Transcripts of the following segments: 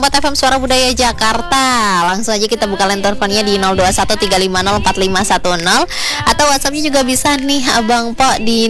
Buat FM Suara Budaya Jakarta. Langsung aja kita buka line teleponnya di 0213504510 atau WhatsAppnya juga bisa nih Abang Po di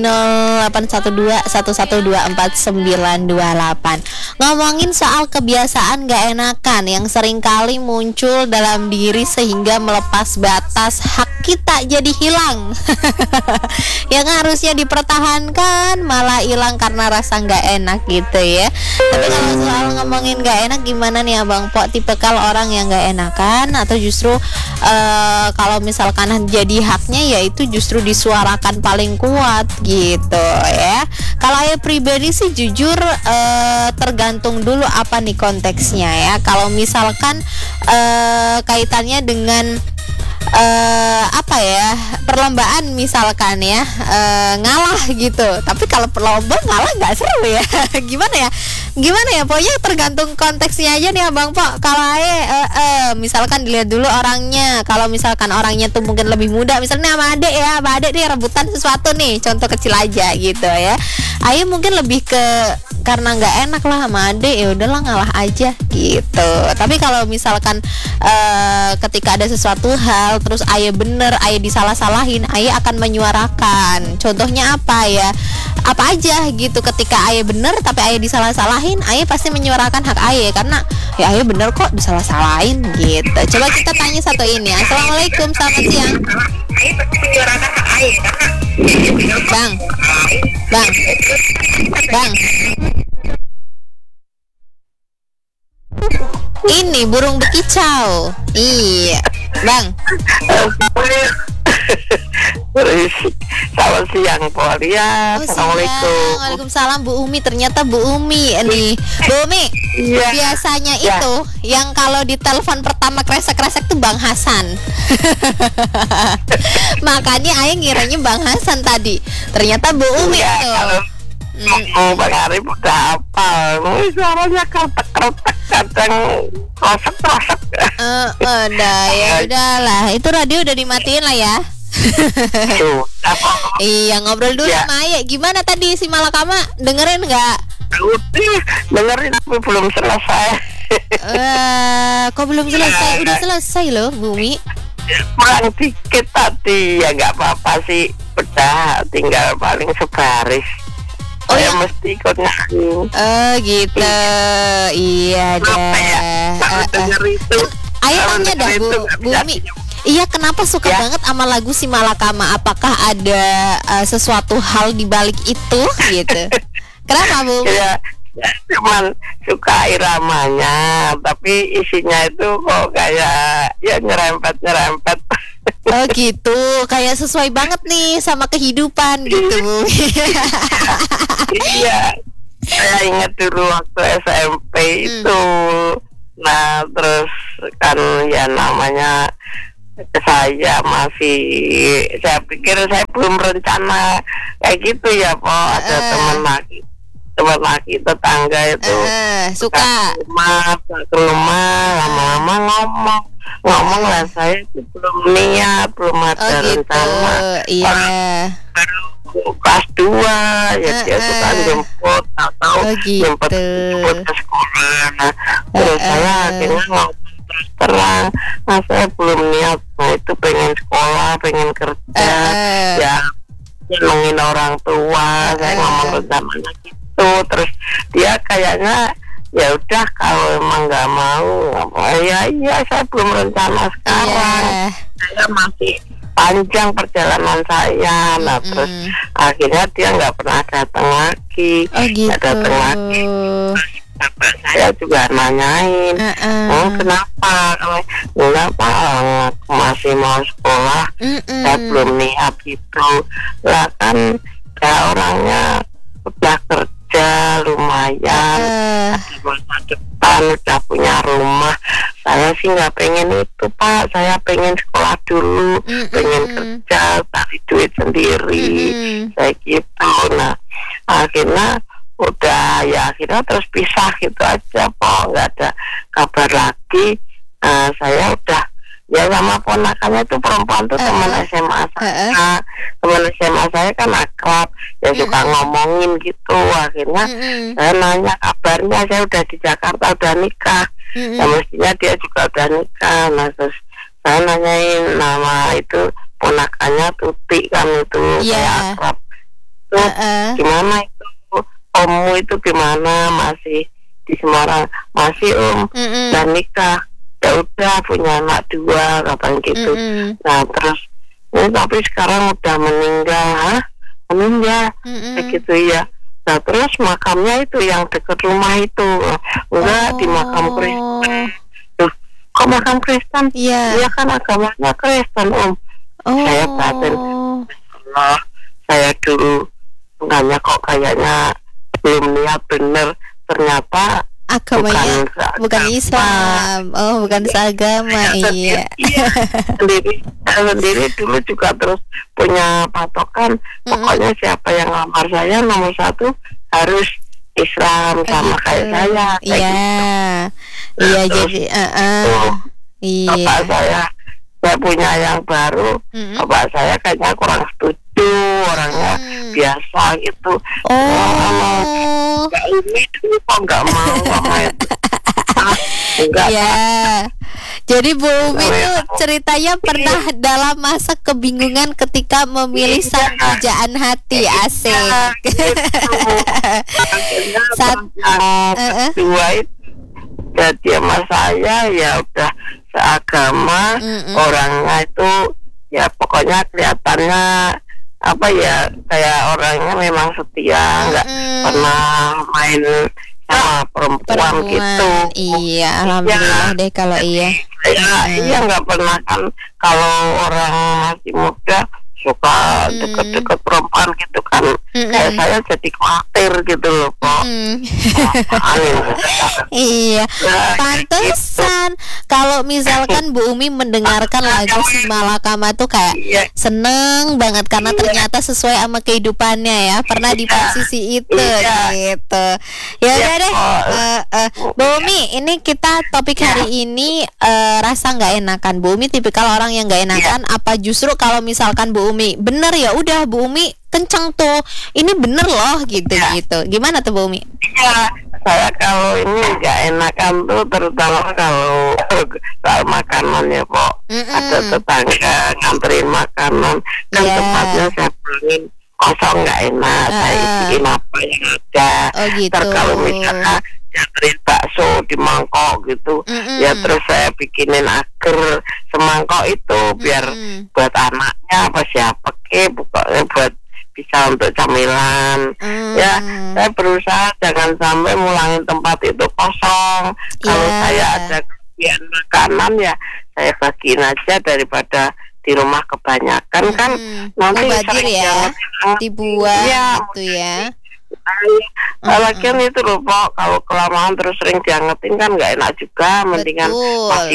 081211249928. Ngomongin soal kebiasaan gak enakan yang seringkali muncul dalam diri sehingga melepas batas hak kita jadi hilang. Yang harusnya dipertahankan malah hilang karena rasa gak enak gitu ya. Tapi kalau soal ngomongin gak enak, gimana nih Abang Po, tipikal orang yang gak enakan atau justru kalau misalkan jadi haknya yaitu justru disuarakan paling kuat gitu ya. Kalau saya pribadi sih jujur tergantung dulu apa nih konteksnya ya. Kalau misalkan kaitannya dengan apa ya, perlombaan misalkan ya, ngalah gitu. Tapi kalau perlomba ngalah nggak seru ya. Gimana ya pokoknya tergantung konteksnya aja nih Abang Po. Kalau misalkan dilihat dulu orangnya. Kalau misalkan orangnya tuh mungkin lebih muda, misalnya sama adek ya, sama adek nih rebutan sesuatu nih, contoh kecil aja gitu ya. Ayo mungkin lebih ke karena nggak enak lah sama adek, ya udahlah ngalah aja gitu. Tapi kalau misalkan ketika ada sesuatu hal terus ayah bener, ayah disalah-salahin, ayah akan menyuarakan. Contohnya apa ya? Apa aja gitu, ketika ayah bener tapi ayah disalah-salahin, ayah pasti menyuarakan hak ayah karena ya ayah bener kok disalah-salahin gitu. Coba kita tanya satu ini. Assalamualaikum, selamat siang. Ayah pasti menyuarakan hak ayah karena Bang. Ini burung bekicau. Iya, Bang. Selamat siang, Polia. Assalamualaikum. Waalaikumsalam, Bu Umi. Ternyata Bu Umi nih. Bu Umi, biasanya itu yang kalau di telepon pertama kresek-kresek tuh Bang Hasan. Makanya Ayah ngiranya Bang Hasan tadi. Ternyata Bu Umi tuh. Bang Arif udah hafal. Suaranya kretek-kretek, kadang krosek-krosek. Ya udahlah. Itu radio udah dimatiin lah ya. Iya, ngobrol dulu sama Ayah. Gimana tadi si Malakama? Dengerin nggak? Dengerin tapi belum selesai. Kok belum selesai? Udah selesai loh, Bumi. Kurang dikit tadi, ya nggak apa-apa sih. Udah, tinggal paling sebaris. Oh saya ya, mesti ikut nyanyi. Gitu. Iya dah. Denger itu. Ayah tanya dah Bu Umi. Iya, kenapa suka banget sama lagu si Malakama? Apakah ada sesuatu hal di balik itu gitu? Kenapa Bu? Ya, cuman suka iramanya, tapi isinya itu kok kayak ya nyerempet. Oh gitu, kayak sesuai banget nih sama kehidupan gitu Bu. Iya, saya ingat dulu waktu SMP itu. Nah, terus kan ya namanya saya pikir saya belum rencana kayak gitu ya, ada teman laki tetangga itu suka ke rumah lama-lama ngomong lah, saya itu belum niat, belum ada rencana. Iya. Baru kelas 2 ya, dia suka jemput atau jemput ke sekolah. Nah, terus saya akhirnya ngomong terang, saya belum niat. Nah, itu pengen sekolah, pengen kerja, ya nyenengin orang tua. Saya ngomong rencananya gitu. Terus dia kayaknya ya udah, kalau emang nggak mau, iya saya belum rencana sekarang. Saya masih panjang perjalanan saya. Nah, terus akhirnya dia nggak pernah datang lagi. Gitu. Datang lagi. Bapak saya juga nanyain, kenapa masih mau sekolah, saya belum niat gitu. Lah kan ya orangnya udah kerja lumayan, masa depan udah punya rumah. Saya sih nggak pengen itu, Pak. Saya pengen sekolah dulu, pengen kerja, cari duit sendiri, saya gitu. Nah, akhirnya akhirnya terus pisah gitu aja, nggak ada kabar lagi. Saya udah Ya sama ponakannya itu perempuan tuh teman SMA saya. Teman SMA saya kan akrab, ya suka ngomongin gitu. Akhirnya saya nanya kabarnya, saya udah di Jakarta, udah nikah. Ya mestinya dia juga udah nikah. Nah terus saya nanyain nama itu ponakannya Tuti kan itu, saya akrab. Terus gimana itu ommu itu gimana, masih di Semarang? Masih udah nikah, ya udah punya anak 2 katanya gitu. Nah terus tapi sekarang udah meninggal. Meninggal begitu ya. Nah terus makamnya itu yang dekat rumah itu, enggak di makam Kristen. Kok makam Kristen? Dia kan agamanya Kristen Saya batin Allah, saya dulu enggaknya kok kayaknya belum lihat bener, ternyata agamanya bukan Islam. Bukan seagama. Iya. Sendiri dulu juga terus punya patokan, pokoknya siapa yang lamar saya nomor 1 harus Islam sama kayak saya. Iya jadi bapak saya punya yang baru. Bapak saya kayaknya kurang setuju, orangnya biasa gitu. Mbak Umi dulu kok nggak mau sama itu. Jadi Bu Umi itu ceritanya pernah dalam masa kebingungan ketika memilih sang pujaan hati. Asik. Dua itu jadi sama saya ya udah seagama, orangnya itu ya pokoknya kelihatannya apa ya, kayak orangnya memang setia, nggak pernah main sama perempuan gitu. Iya, alhamdulillah deh kalau iya. Iya nggak pernah kan, kalau orang masih muda suka deket-deket perempuan gitu kan. Kayak saya jadi khawatir gitu loh kok. Iya, pantesan kalau misalkan Bu Umi mendengarkan lagu Si Malakama tuh kayak seneng banget karena ternyata sesuai sama kehidupannya ya, pernah di posisi itu gitu. Ya udah deh, Bu Umi, ini kita topik hari ini rasa nggak enakan. Bu Umi tipikal orang yang nggak enakan, apa justru kalau misalkan Bu Umi bener ya udah Bu Umi kenceng tuh, ini bener loh gitu. Gimana tuh Bu Umi? Iya, saya kalau ini nggak enakan tuh terutama kalau soal makanan ya Pok. Ada tetangga nganterin makanan kan tempatnya saya pulangin kosong nggak enak, saya isiin apa yang ada. Ntar kalau misalnya nganterin bakso di mangkok gitu, ya terus saya bikinin agar semangkok itu biar buat anaknya apa siapa pokoknya buat bisa untuk camilan. Ya saya berusaha jangan sampai mulangin tempat itu kosong. Kalau saya ada kelebihan makanan ya saya bagiin aja daripada di rumah kebanyakan kan nanti ya dibuang gitu ya. Lagian itu loh Pok, kalau kelamaan terus sering diangetin kan nggak enak juga. Mendingan masih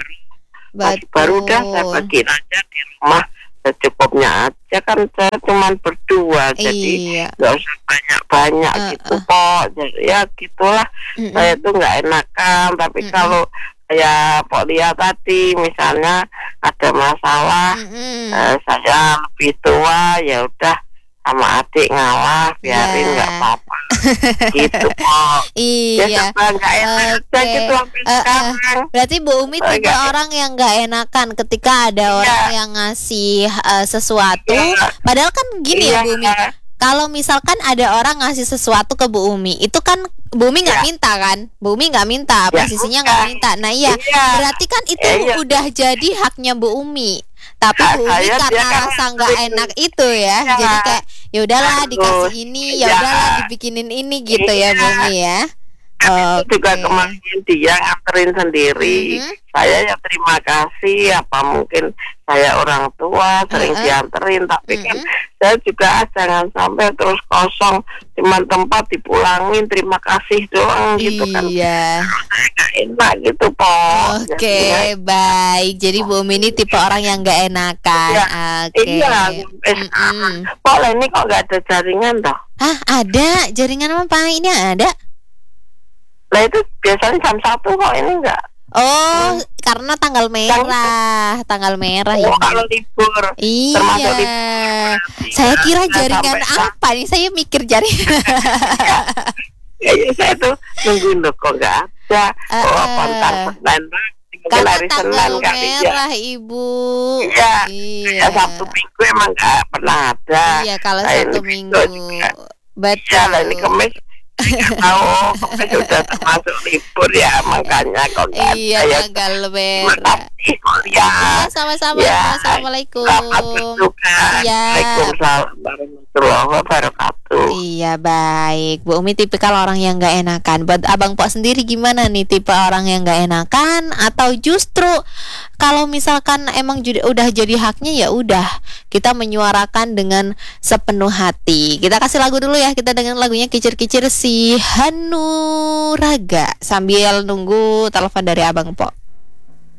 baru udah saya bagiin aja di rumah secukupnya aja, kan saya cuma berdua jadi nggak usah banyak gitu Pok. Jadi ya gitulah, saya tuh nggak enakan. Tapi kalau kayak Pok lihat tadi misalnya ada masalah, saya lebih tua ya udah sama adik ngalah, biarin nggak apa-apa gitu Pok. Iya. Gitu sekarang. Berarti Bu Umi tipe orang yang nggak enakan ketika ada orang yang ngasih sesuatu. Padahal kan gini ya Bu Umi, kalau misalkan ada orang ngasih sesuatu ke Bu Umi, itu kan Bu Umi nggak minta kan? Bu Umi nggak minta, posisinya nggak minta. Nah berarti kan itu udah jadi haknya Bu Umi. Tapi Bu Umi karena rasa nggak enak itu ya, jadi kayak ya udahlah dikasih ini, ya udahlah dibikinin ini gitu ya Bu Umi ya. Juga kemarin dia nganterin sendiri. Saya ya terima kasih, apa mungkin saya orang tua sering dianterin, tapi kan saya juga jangan sampai terus kosong, cuman tempat dipulangin terima kasih doang gitu kan. Gak enak gitu Pok. Baik. Jadi Bu Umi ini tipe orang yang gak enakan. Pok ini kok gak ada jaringan toh? Ada jaringan apa ini ada? Nah itu biasanya jam 1 kok, ini enggak. karena tanggal merah, Oh, kalau libur. Iya. Saya kira jaringan apa nih? Saya mikir jaringan. Ya, saya tuh nungguin loh kok nggak ada. Kontak lain karena tanggal merah ya. Ibu. Iya. Sabtu Minggu emang nggak pernah ada. Iya, kalau Sabtu Minggu. Betul. Iya, ini Kamis. Tahu, sudah termasuk libur ya, makanya kok nggak ada. Iya, tanggal merah. Iya, sama-sama. Ya. Assalamualaikum. Waalaikumsalam warahmatullahi wabarakatuh. Iya, baik. Bu Umi tipikal orang yang nggak enakan. Buat Abang Pok sendiri gimana nih, tipe orang yang nggak enakan atau justru kalau misalkan emang udah jadi haknya ya udah kita menyuarakan dengan sepenuh hati. Kita kasih lagu dulu ya, kita dengan lagunya Kicir-Kicir si Hanuraga sambil nunggu telepon dari Abang Pok.